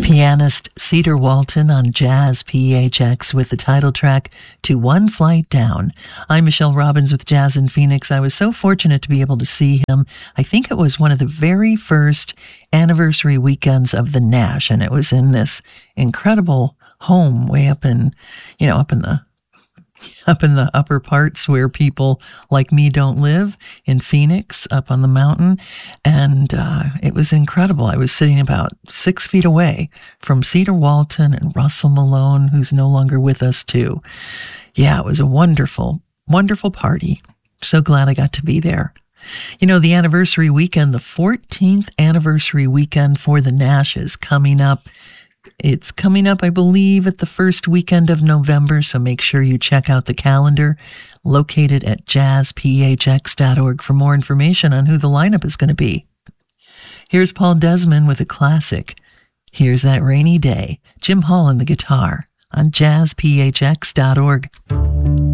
Pianist Cedar Walton on Jazz PHX with the title track to One Flight Down. I'm Michelle Robbins with Jazz in Phoenix. I was so fortunate to be able to see him. I think it was one of the very first anniversary weekends of the Nash, and it was in this incredible home way up in the upper parts where people like me don't live, in Phoenix, up on the mountain. And it was incredible. I was sitting about 6 feet away from Cedar Walton and Russell Malone, who's no longer with us too. Yeah, it was a wonderful, wonderful party. So glad I got to be there. You know, the anniversary weekend, the 14th anniversary weekend for the Nash is coming up. It's coming up, I believe, at the first weekend of November, so make sure you check out the calendar located at jazzphx.org for more information on who the lineup is going to be. Here's Paul Desmond with a classic. Here's That Rainy Day. Jim Hall on the guitar on jazzphx.org.